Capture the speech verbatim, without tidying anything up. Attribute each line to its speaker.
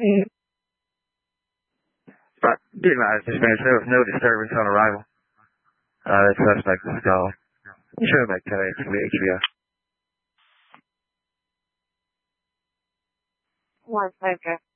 Speaker 1: But be advised, dispatch, there was no disturbance on arrival. Uh, the suspect was called. You should have back to the H B O.
Speaker 2: One, five,